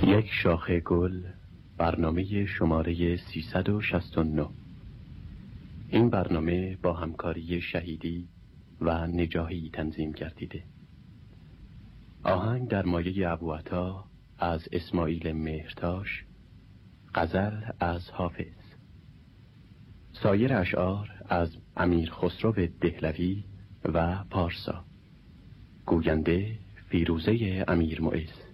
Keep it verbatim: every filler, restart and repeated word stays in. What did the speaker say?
یک شاخه گل، برنامه شماره سیصد و شصت و نه. این برنامه با همکاری شهیدی و نجاحی تنظیم گردیده. آهنگ در مایه ابوعطا از اسماعیل مهرتاش، غزل از حافظ. سایر اشعار از امیر خسرو دهلوی و پارسا. گوینده فیروزه امیر معز.